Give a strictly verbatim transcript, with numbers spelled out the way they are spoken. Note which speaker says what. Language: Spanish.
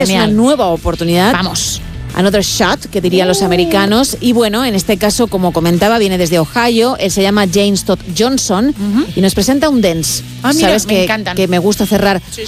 Speaker 1: Es una nueva oportunidad.
Speaker 2: Vamos.
Speaker 1: Another shot, que dirían los americanos. Y bueno, en este caso, como comentaba, viene desde Ohio. Él se llama James Todd Johnson uh-huh. y nos presenta un dance.
Speaker 2: Ah, mira,
Speaker 1: Sabes
Speaker 2: me
Speaker 1: que,
Speaker 2: encantan.
Speaker 1: que me gusta cerrar
Speaker 2: sí,